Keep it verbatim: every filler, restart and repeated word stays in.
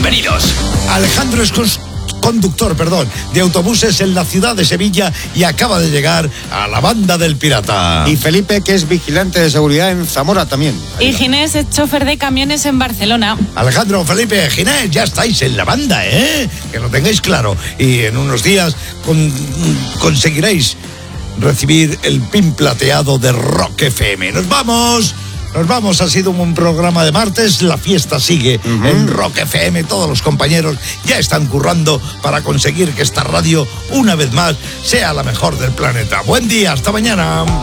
bienvenidos. Alejandro es cons- conductor, perdón, de autobuses en la ciudad de Sevilla y acaba de llegar a la Banda del Pirata. Y Felipe, que es vigilante de seguridad en Zamora también. Y Ginés es chofer de camiones en Barcelona. Alejandro, Felipe, Ginés, ya estáis en la banda, ¿eh? Que lo tengáis claro. Y en unos días con- conseguiréis recibir el pin plateado de Rock F M. ¡Nos vamos! Nos vamos, ha sido un programa de martes, la fiesta sigue uh-huh. en Rock F M, todos los compañeros ya están currando para conseguir que esta radio, una vez más, sea la mejor del planeta. Buen día, hasta mañana.